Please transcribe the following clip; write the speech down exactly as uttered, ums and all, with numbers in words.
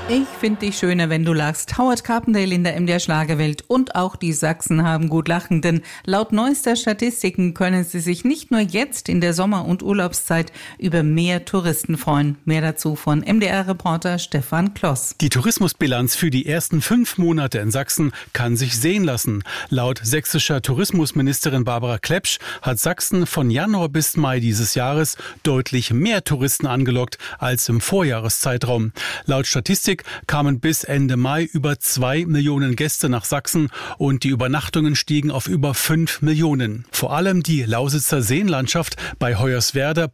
Ich finde dich schöner, wenn du lachst. Howard Carpendale in der M D R Schlagerwelt. Und auch die Sachsen haben gut lachen, denn laut neuester Statistiken können sie sich nicht nur jetzt in der Sommer- und Urlaubszeit über mehr Touristen freuen. Mehr dazu von M D R-Reporter Stefan Kloss. Die Tourismusbilanz für die ersten fünf Monate in Sachsen kann sich sehen lassen. Laut sächsischer Tourismusministerin Barbara Klepsch hat Sachsen von Januar bis Mai dieses Jahres deutlich mehr Touristen angelockt als im Vorjahreszeitraum. Laut Statistik kamen bis Ende Mai über zwei Millionen Gäste nach Sachsen und die Übernachtungen stiegen auf über fünf Millionen. Vor allem die Lausitzer Seenlandschaft bei Hoyerswerda,